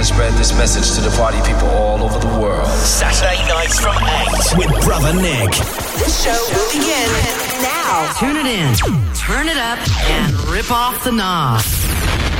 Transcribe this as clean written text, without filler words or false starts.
to spread this message to the party people all over the world. Saturday nights from 8 with Brother Nick. The show will begin now. Tune it in, turn it up, and rip off the knob.